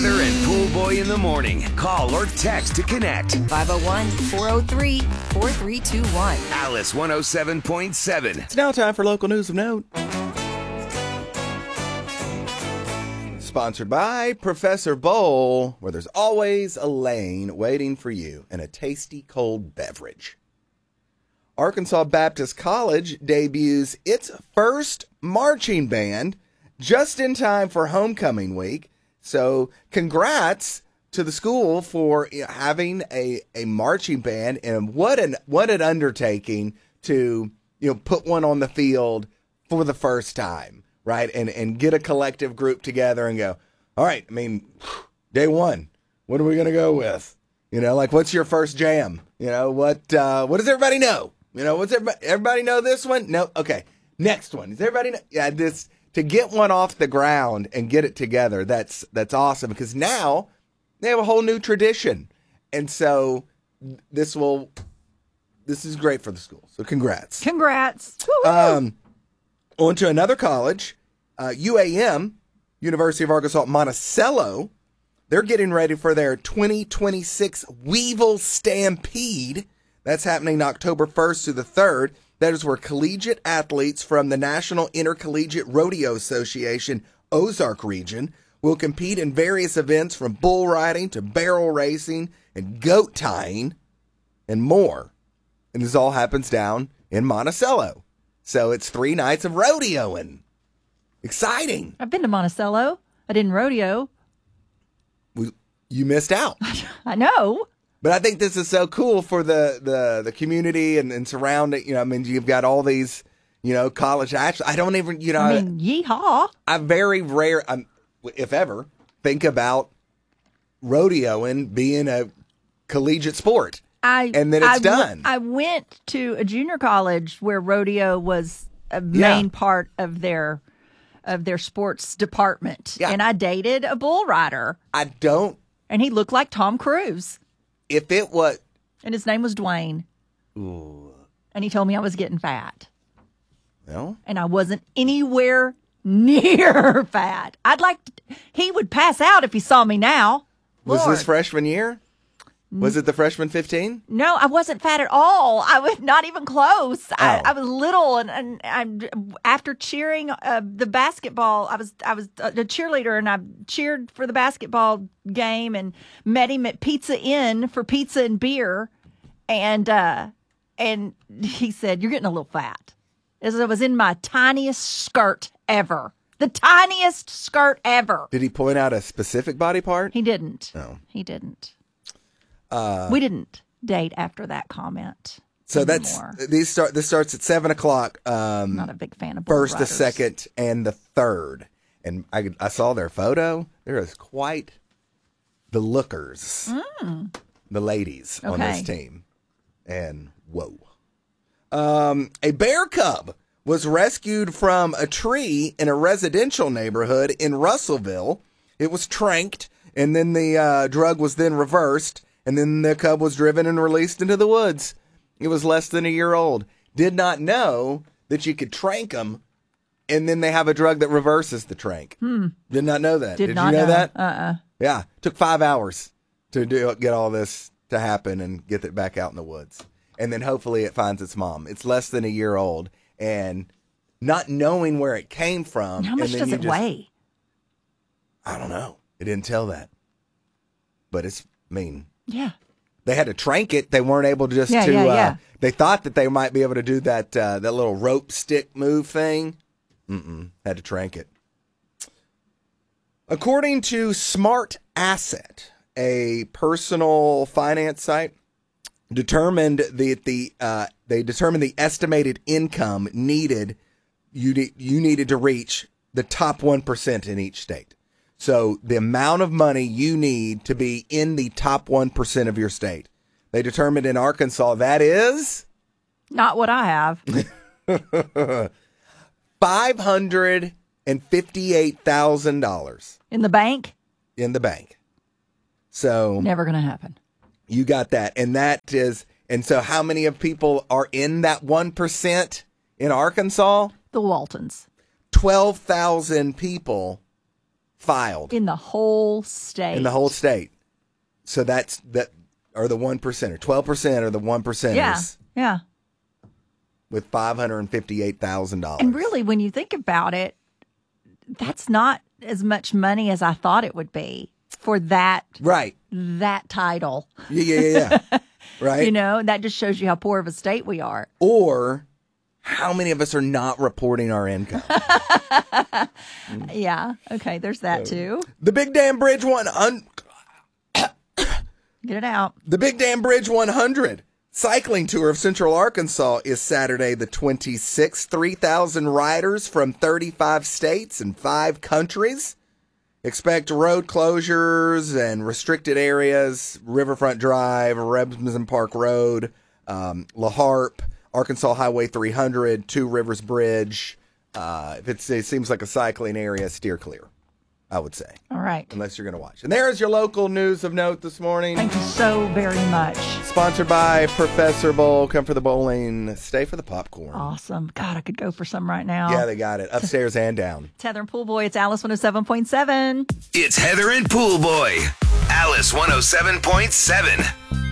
Heather and Pool Boy in the morning. Call or text to connect. 501-403-4321. Alice 107.7. It's now time for local news of note. Sponsored by Professor Bowl, where there's always a lane waiting for you and a tasty cold beverage. Arkansas Baptist College debuts its first marching band just in time for homecoming week. So congrats to the school for having a marching band, and what an undertaking to put one on the field for the first time, right? And get a collective group together and go, all right, I mean, day one, what are we going to go with? What's your first jam? What does everybody know? What's everybody know this one? No? Okay. Next one. Does everybody know? Yeah, to get one off the ground and get it together, that's awesome, because now they have a whole new tradition. And so this is great for the school. So congrats. Congrats. On to another college, UAM, University of Arkansas Monticello. They're getting ready for their 2026 Weevil Stampede. That's happening October 1st to the 3rd. That is where collegiate athletes from the National Intercollegiate Rodeo Association Ozark region will compete in various events from bull riding to barrel racing and goat tying and more. And this all happens down in Monticello. So it's 3 nights of rodeoing. Exciting. I've been to Monticello. I didn't rodeo. You missed out. I know. But I think this is so cool for the community and surrounding. You've got all these, college athletes. I don't even, yeehaw. I very rare, if ever, think about rodeoing being a collegiate sport. And then it's done. I went to a junior college where rodeo was a main part of their sports department. Yeah. And I dated a bull rider. And he looked like Tom Cruise. If it was... And his name was Dwayne. Ooh. And he told me I was getting fat. Well? And I wasn't anywhere near fat. He would pass out if he saw me now. Was Lord. this freshman year? Was it the freshman 15? No, I wasn't fat at all. I was not even close. Oh. I was little, and after cheering the basketball, I was a cheerleader, and I cheered for the basketball game, and met him at Pizza Inn for pizza and beer, and he said, "You're getting a little fat." As I was in my tiniest skirt ever, the tiniest skirt ever. Did he point out a specific body part? He didn't. No, he didn't. We didn't date after that comment. So anymore. This starts at 7:00. Not a big fan of bull first, the riders. second, and the third. And I saw their photo. There is quite the lookers, the ladies on this team, and whoa. A bear cub was rescued from a tree in a residential neighborhood in Russellville. It was tranked, and then the drug was then reversed. And then the cub was driven and released into the woods. It was less than a year old. Did not know that you could trank them, and then they have a drug that reverses the trank. Did not know that. Did you know that? Yeah. Took 5 hours to get all this to happen and get it back out in the woods. And then hopefully it finds its mom. It's less than a year old. And not knowing where it came from. How much does it weigh? I don't know. It didn't tell that. But it's mean. Yeah. They had to trank it. They weren't able to they thought that they might be able to do that little rope stick move thing. Had to trank it. According to Smart Asset, a personal finance site, determined they determined the estimated income needed you needed to reach the top 1% in each state. So the amount of money you need to be in the top 1% of your state. They determined in Arkansas that is... Not what I have. $558,000. In the bank? In the bank. So... Never going to happen. You got that. And so how many of people are in that 1% in Arkansas? The Waltons. 12,000 people filed In the whole state. in the whole state. So that are the 1%, or 12% are the 1%ers. Yeah. With $558,000. And really, when you think about it, that's not as much money as I thought it would be for that Right. that title. Yeah. Right. You know, that just shows you how poor of a state we are. Or how many of us are not reporting our income? Yeah. Okay. There's that too. The Big Dam Bridge Get it out. The Big Dam Bridge 100 cycling tour of Central Arkansas is Saturday the 26th. 3,000 riders from 35 states and 5 countries. Expect road closures and restricted areas: Riverfront Drive, Rebson Park Road, La Harpe, Arkansas Highway 300, Two Rivers Bridge. If it seems like a cycling area, steer clear, I would say. All right. Unless you're going to watch. And there's your local news of note this morning. Thank you so very much. Sponsored by Professor Bowl. Come for the bowling, stay for the popcorn. Awesome. God, I could go for some right now. Yeah, they got it. Upstairs and down. It's Heather and Pool Boy. It's Alice 107.7. It's Heather and Pool Boy. Alice 107.7.